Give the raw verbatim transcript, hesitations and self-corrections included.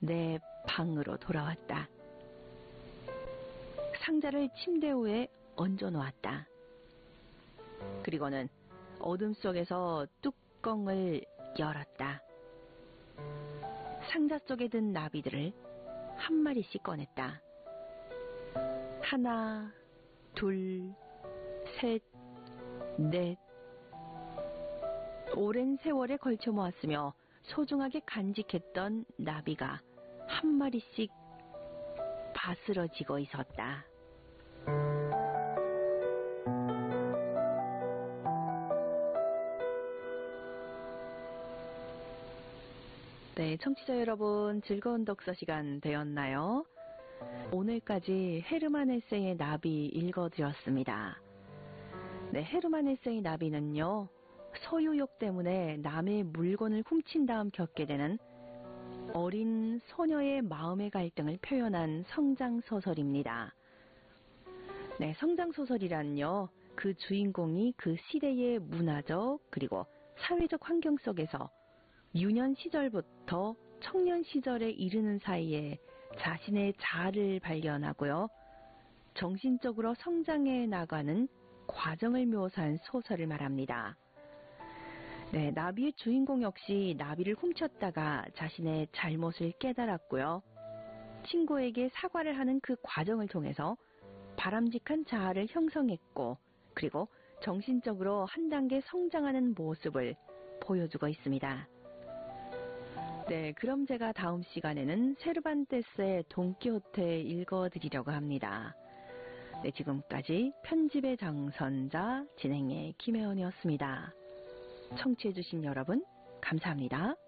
내 방으로 돌아왔다. 상자를 침대 위에 얹어 놓았다. 그리고는 어둠 속에서 뚜껑을 열었다. 상자 속에 든 나비들을 한 마리씩 꺼냈다. 하나, 둘, 셋, 넷. 오랜 세월에 걸쳐 모았으며 소중하게 간직했던 나비가 한 마리씩 바스러지고 있었다. 네, 청취자 여러분, 즐거운 독서 시간 되었나요? 오늘까지 헤르만 헬세의 나비 읽어드렸습니다. 네, 헤르만 헬세의 나비는요, 소유욕 때문에 남의 물건을 훔친 다음 겪게 되는 어린 소녀의 마음의 갈등을 표현한 성장소설입니다. 네, 성장소설이란요, 그 주인공이 그 시대의 문화적 그리고 사회적 환경 속에서 유년 시절부터 청년 시절에 이르는 사이에 자신의 자아를 발견하고요, 정신적으로 성장해 나가는 과정을 묘사한 소설을 말합니다. 네, 나비의 주인공 역시 나비를 훔쳤다가 자신의 잘못을 깨달았고요, 친구에게 사과를 하는 그 과정을 통해서 바람직한 자아를 형성했고, 그리고 정신적으로 한 단계 성장하는 모습을 보여주고 있습니다. 네, 그럼 제가 다음 시간에는 세르반테스의 돈키호테 읽어드리려고 합니다. 네, 지금까지 편집의 장선자, 진행의 김혜원이었습니다. 청취해주신 여러분, 감사합니다.